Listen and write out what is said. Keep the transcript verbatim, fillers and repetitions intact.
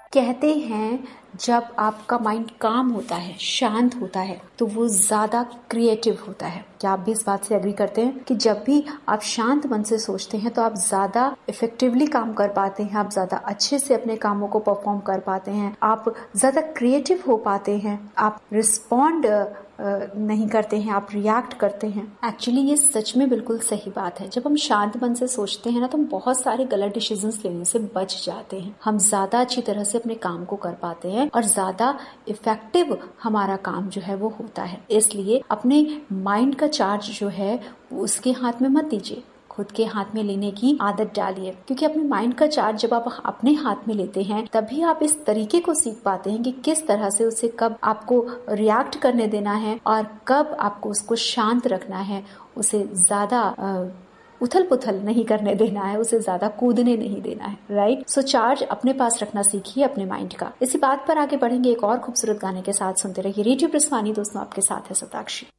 कहते हैं जब आपका माइंड काम होता है, शांत होता है, तो वो ज्यादा क्रिएटिव होता है। क्या आप भी इस बात से एग्री करते हैं कि जब भी आप शांत मन से सोचते हैं तो आप ज्यादा इफेक्टिवली काम कर पाते हैं, आप ज्यादा अच्छे से अपने कामों को परफॉर्म कर पाते हैं, आप ज्यादा क्रिएटिव हो पाते हैं, आप रिस्पॉन्ड नहीं करते हैं, आप रिएक्ट करते हैं। एक्चुअली ये सच में बिल्कुल सही बात है। जब हम शांत मन से सोचते हैं ना तो हम बहुत सारे गलत डिसीजंस लेने से बच जाते हैं, हम ज्यादा अच्छी तरह से अपने काम को कर पाते हैं और ज्यादा इफेक्टिव हमारा काम जो है वो होता है। इसलिए अपने माइंड का चार्ज जो है उसके हाथ में मत दीजिए, खुद के हाथ में लेने की आदत डालिए, क्योंकि अपने माइंड का चार्ज जब आप अपने हाथ में लेते हैं तभी आप इस तरीके को सीख पाते हैं कि किस तरह से उसे कब आपको रिएक्ट करने देना है और कब आपको उसको शांत रखना है, उसे ज्यादा उथल पुथल नहीं करने देना है, उसे ज्यादा कूदने नहीं देना है। राइट, सो चार्ज अपने पास रखना सीखिए अपने माइंड का। इसी बात पर आगे बढ़ेंगे एक और खूबसूरत गाने के साथ। सुनते रहिए रेडियो ब्रिस्वानी। दोस्तों, आपके साथ है सताक्षी।